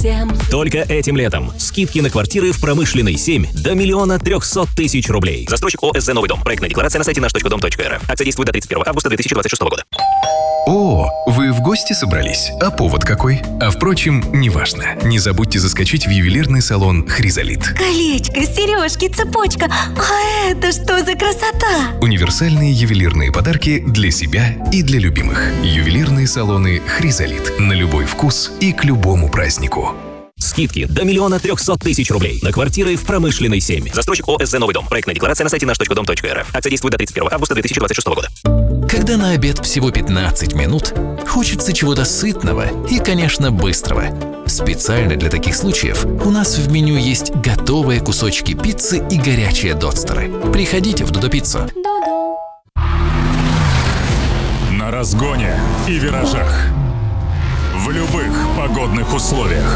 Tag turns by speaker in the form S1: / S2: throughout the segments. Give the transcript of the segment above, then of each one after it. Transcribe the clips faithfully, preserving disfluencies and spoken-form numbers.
S1: всем.
S2: Только этим летом скидки на квартиры в Промышленной семь до миллиона трехсот тысяч рублей. Застройщик ОСЗ «Новый дом». Проектная декларация на сайте наш точка дом точка эр эф. Акция действует до тридцать первого августа две тысячи двадцать шестого года.
S3: О, вы в гости собрались? А повод какой? А впрочем, неважно. Не забудьте заскочить в ювелирный салон «Хризолит».
S4: Колечко, сережки, цепочка. А это что за красота?
S3: Универсальные ювелирные подарки для себя и для любимых. Ювелирные салоны «Хризолит». На любой вкус и к любому празднику.
S2: Скидки до миллиона трехсот тысяч рублей на квартиры в Промышленной семь. Застройщик ОСЗ «Новый дом». Проектная декларация на сайте наш точка дом точка эр эф. Акция действует до тридцать первого августа две тысячи двадцать шестого года.
S5: Когда на обед всего пятнадцать минут, хочется чего-то сытного и, конечно, быстрого. Специально для таких случаев у нас в меню есть готовые кусочки пиццы и горячие додстеры. Приходите в Додо Пиццу.
S6: На разгоне и виражах. В любых погодных условиях.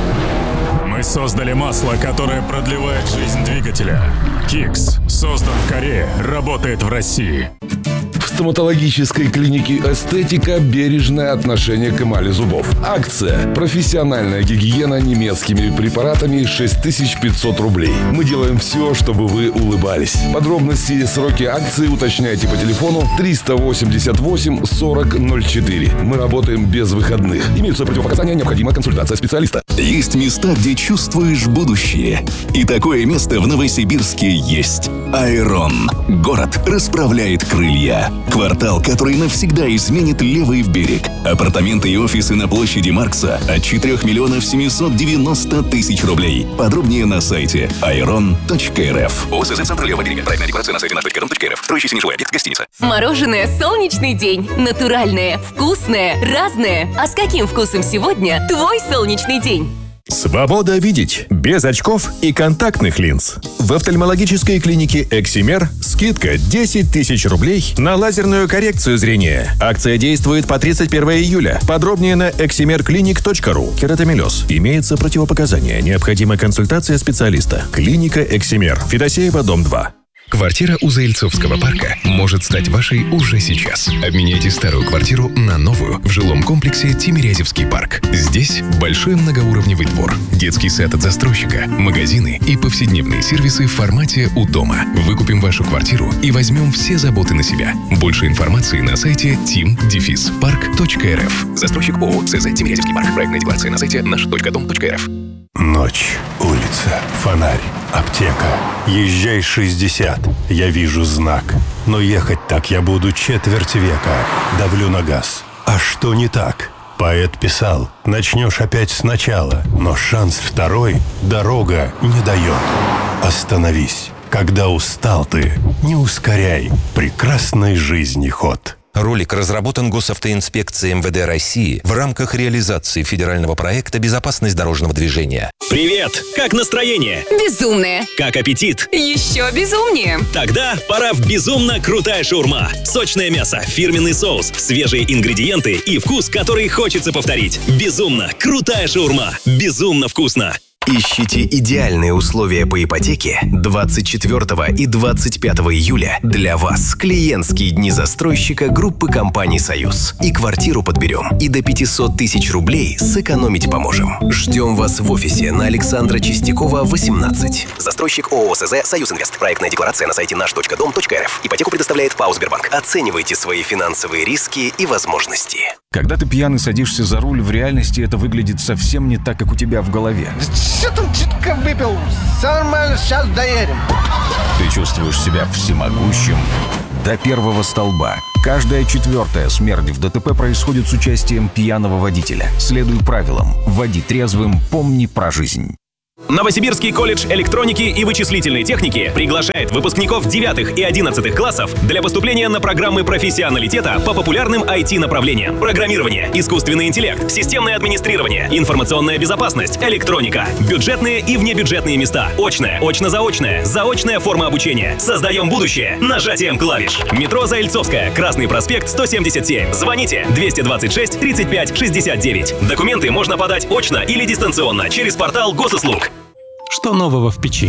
S6: Мы создали масло, которое продлевает жизнь двигателя. Кикс создан в Корее, работает в России.
S7: В стоматологической клинике «Эстетика» бережное отношение к эмали зубов. Акция «Профессиональная гигиена немецкими препаратами» шесть тысяч пятьсот рублей. Мы делаем все, чтобы вы улыбались. Подробности и сроки акции уточняйте по телефону триста восемьдесят восемь сорок ноль четыре. Мы работаем без выходных. Имеются противопоказания, необходима консультация специалиста.
S8: Есть места, где чувствуешь будущее. И такое место в Новосибирске есть. Айрон. Город расправляет крылья. Квартал, который навсегда изменит левый берег. Апартаменты и офисы на площади Маркса от четырех миллионов семьсот девяносто тысяч рублей. Подробнее на сайте айрон точка эр эф. ОСЗ «Центр левого берега». Проектная декларация на сайте наш точка дом точка эр эф. Строящийся неживой объект, гостиница.
S1: Мороженое «Солнечный день». Натуральное, вкусное, разное. А с каким вкусом сегодня твой солнечный день?
S9: Свобода видеть без очков и контактных линз. В офтальмологической клинике «Эксимер» скидка десять тысяч рублей на лазерную коррекцию зрения. Акция действует по тридцать первого июля. Подробнее на эксимер клиник точка ру. Кератомелез. Имеется противопоказания. Необходима консультация специалиста. Клиника «Эксимер». Федосеева, дом два.
S3: Квартира у Заильцовского парка может стать вашей уже сейчас. Обменяйте старую квартиру на новую в жилом комплексе Тимирязевский парк. Здесь большой многоуровневый двор, детский сад от застройщика, магазины и повседневные сервисы в формате «У дома». Выкупим вашу квартиру и возьмем все заботы на себя. Больше информации на сайте тим парк точка эр эф. Застройщик ООО «ЦЗ Тимирязевский парк». Проектная декларация на сайте наш точка дом точка эр эф.
S10: Ночь, улица, фонарь, аптека. Езжай шестьдесят. Я вижу знак. Но ехать так я буду четверть века. Давлю на газ. А что не так? Поэт писал: начнешь опять сначала, но шанс второй дорога не дает. Остановись. Когда устал ты, не ускоряй прекрасной жизни ход.
S11: Ролик разработан Госавтоинспекцией эм вэ дэ России в рамках реализации федерального проекта «Безопасность дорожного движения».
S2: Привет! Как настроение?
S1: Безумное.
S2: Как аппетит?
S1: Еще безумнее.
S2: Тогда пора в безумно крутая шаурма. Сочное мясо, фирменный соус, свежие ингредиенты и вкус, который хочется повторить. Безумно крутая шаурма. Безумно вкусно.
S12: Ищите идеальные условия по ипотеке двадцать четвёртого и двадцать пятого июля. Для вас клиентские дни застройщика группы компаний «Союз». И квартиру подберем, и до пятьсот тысяч рублей сэкономить поможем. Ждем вас в офисе на Александра Чистякова, восемнадцать. Застройщик ООО СЗ «Союз Инвест». Проектная декларация на сайте наш точка дом точка эр эф. Ипотеку предоставляет ПАО «Сбербанк». Оценивайте свои финансовые риски и возможности.
S13: Когда ты пьяный садишься за руль, в реальности это выглядит совсем не так, как у тебя в голове.
S14: Что там чутка выпил? Все нормально, сейчас доедем.
S13: Ты чувствуешь себя всемогущим до первого столба. Каждая четвертая смерть в ДТП происходит с участием пьяного водителя. Следуй правилам. Води трезвым, помни про жизнь.
S2: Новосибирский колледж электроники и вычислительной техники приглашает выпускников девятых и одиннадцатых классов для поступления на программы профессионалитета по популярным ай ти-направлениям: программирование, искусственный интеллект, системное администрирование, информационная безопасность, электроника, бюджетные и внебюджетные места, очное, очно-заочное, заочная форма обучения. Создаем будущее нажатием клавиш. Метро Заильцовская, Красный проспект, сто семьдесят семь. Звоните двести двадцать шесть тридцать пять шестьдесят девять. Документы можно подать очно или дистанционно через портал госуслуг.
S15: Что нового в печи?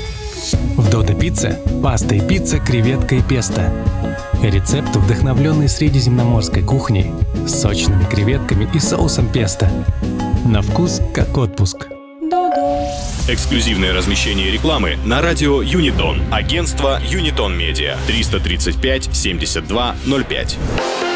S15: В Додо Пицце паста и пицца, креветка и песто. Рецепт, вдохновленный средиземноморской кухней, с сочными креветками и соусом песто. На вкус как отпуск.
S16: Эксклюзивное размещение рекламы на радио Юнитон. Агентство Юнитон Медиа. триста тридцать пять семьдесят два ноль пять.